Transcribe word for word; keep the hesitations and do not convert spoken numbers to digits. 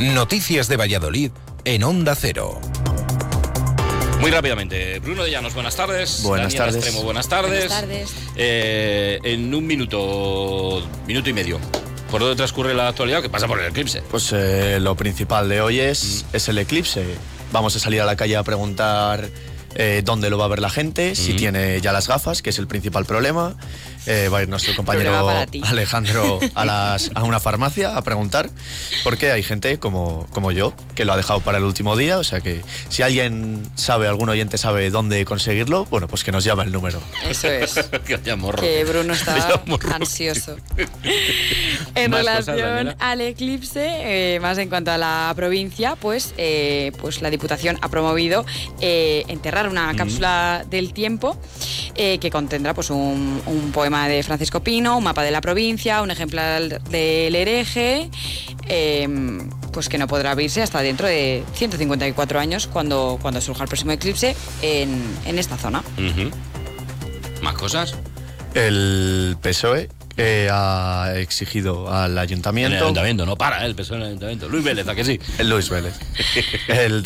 Noticias de Valladolid en Onda Cero. Muy rápidamente, Bruno de Llanos, buenas tardes. Buenas Daniel tardes. Extremo, buenas tardes. Buenas tardes. Eh, en un minuto, minuto y medio, ¿por dónde transcurre la actualidad? ¿Qué pasa por el eclipse? Pues eh, lo principal de hoy es, mm. es el eclipse. Vamos a salir a la calle a preguntar eh, dónde lo va a ver la gente, mm. si tiene ya las gafas, que es el principal problema. Eh, va a ir nuestro compañero Alejandro a, las, a una farmacia a preguntar, porque hay gente como, como yo que lo ha dejado para el último día. O sea que si alguien sabe, algún oyente sabe dónde conseguirlo, bueno, pues que nos llame el número. Eso es. que, que Bruno está ansioso. En relación cosas, al eclipse, eh, más en cuanto a la provincia, pues, eh, pues la Diputación ha promovido eh, enterrar una mm. cápsula del tiempo eh, que contendrá pues un, un poema de Francisco Pino, un mapa de la provincia, un ejemplar del hereje, eh, pues que no podrá abrirse hasta dentro de ciento cincuenta y cuatro años cuando, cuando surja el próximo eclipse en, en esta zona. Uh-huh. ¿Más cosas? El P S O E eh, ha exigido al ayuntamiento... El ayuntamiento, no para, ¿eh? El P S O E en el ayuntamiento. Luis Vélez, ¿a que sí? El Luis Vélez. El